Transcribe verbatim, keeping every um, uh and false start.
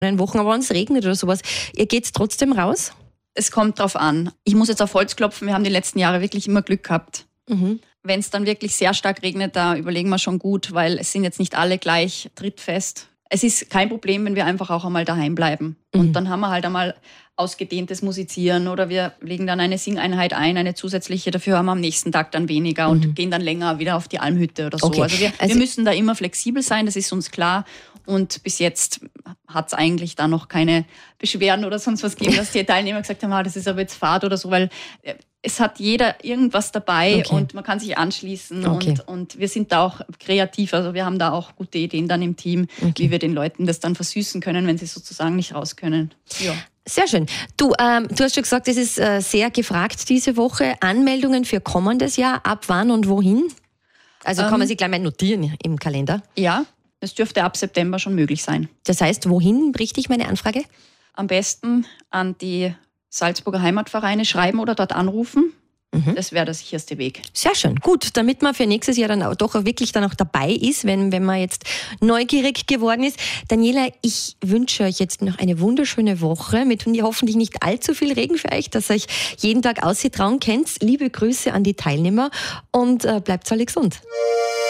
Wochen, aber wenn es regnet oder sowas, ihr geht trotzdem raus? Es kommt drauf an. Ich muss jetzt auf Holz klopfen, wir haben die letzten Jahre wirklich immer Glück gehabt. Mhm. Wenn es dann wirklich sehr stark regnet, da überlegen wir schon gut, weil es sind jetzt nicht alle gleich trittfest. Es ist kein Problem, wenn wir einfach auch einmal daheim bleiben. Mhm. Und dann haben wir halt einmal ausgedehntes Musizieren oder wir legen dann eine Singeinheit ein, eine zusätzliche, dafür haben wir am nächsten Tag dann weniger und mhm. gehen dann länger wieder auf die Almhütte oder so. Okay. Also, wir, also wir müssen da immer flexibel sein, das ist uns klar. Und bis jetzt hat es eigentlich da noch keine Beschwerden oder sonst was gegeben, dass die Teilnehmer gesagt haben, ah, das ist aber jetzt Fahrt oder so, weil es hat jeder irgendwas dabei okay. und man kann sich anschließen okay. und, und wir sind da auch kreativ, also wir haben da auch gute Ideen dann im Team, okay. wie wir den Leuten das dann versüßen können, wenn sie sozusagen nicht raus können. Ja. Sehr schön. Du, ähm, du hast schon gesagt, es ist äh, sehr gefragt diese Woche. Anmeldungen für kommendes Jahr, ab wann und wohin? Also kann ähm, man sich gleich mal notieren im Kalender. Ja, es dürfte ab September schon möglich sein. Das heißt, wohin richte ich meine Anfrage? Am besten an die Salzburger Heimatvereine schreiben oder dort anrufen. Mhm. Das wäre der sicherste Weg. Sehr schön. Gut, damit man für nächstes Jahr dann auch doch auch wirklich dann auch dabei ist, wenn, wenn man jetzt neugierig geworden ist. Daniela, ich wünsche euch jetzt noch eine wunderschöne Woche mit hoffentlich nicht allzu viel Regen für euch, dass ihr euch jeden Tag ausgetrauen könnt. Liebe Grüße an die Teilnehmer und äh, bleibt alle gesund.